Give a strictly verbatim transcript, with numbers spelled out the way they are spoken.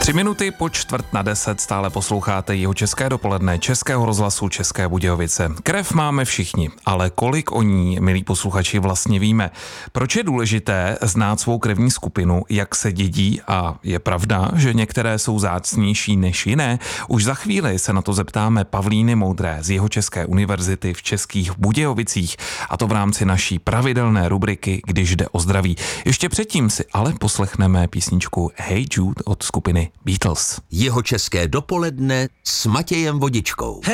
Tři minuty po čtvrt na deset stále posloucháte Jihočeské dopoledne Českého rozhlasu České Budějovice. Krev máme všichni, ale kolik o ní, milí posluchači, vlastně víme? Proč je důležité znát svou krevní skupinu, jak se dědí a je pravda, že některé jsou vzácnější než jiné? Už za chvíli se na to zeptáme Pavlíny Moudré z Jihočeské univerzity v Českých Budějovicích, a to v rámci naší pravidelné rubriky Když jde o zdraví. Ještě předtím si ale poslechneme písničku Hey Jude od skupiny Beatles. Jihočeské dopoledne s Matějem Vodičkou.